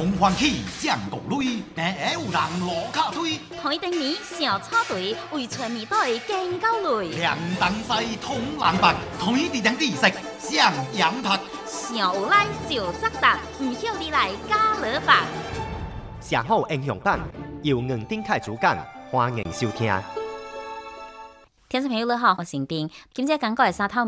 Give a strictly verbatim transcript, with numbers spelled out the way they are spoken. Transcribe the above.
從歡喜將國淚，硬硬有人落卡推。 台頂面小草堆，為村民隊建高壘。 兩東西通南北，台地兩地色相洋拍。 上有來就責答，唔曉你來加勒白。 上好英雄版由吳丁凱主講，歡迎收聽。 聽眾朋友你好，我是陳斌，今日講過嘅沙頭